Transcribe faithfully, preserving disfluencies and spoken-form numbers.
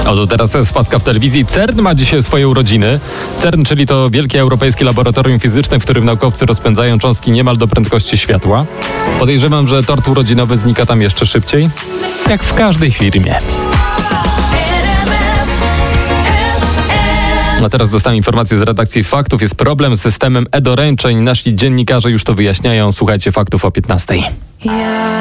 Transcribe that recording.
Oto teraz z paska w telewizji. CERN ma dzisiaj swoje urodziny. CERN, czyli to wielkie europejskie laboratorium fizyczne, w którym naukowcy rozpędzają cząstki niemal do prędkości światła. Podejrzewam, że tort urodzinowy znika tam jeszcze szybciej, jak w każdej firmie. A teraz dostałem informację z redakcji Faktów. Jest problem z systemem e-doręczeń. Nasi dziennikarze już to wyjaśniają. Słuchajcie Faktów o piętnastej.